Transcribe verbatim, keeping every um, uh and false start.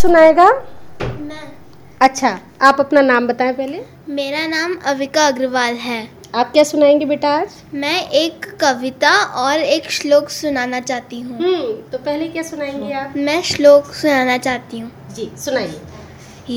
सुनाएगा? मैं। अच्छा, आप अपना नाम बताएं पहले। मेरा नाम अविका अग्रवाल है। आप क्या सुनाएंगे बेटा आज? मैं एक कविता और एक श्लोक सुनाना चाहती हूँ। हम्म तो पहले क्या सुनाएंगे आप? मैं श्लोक सुनाना चाहती हूँ। जी सुनाइए।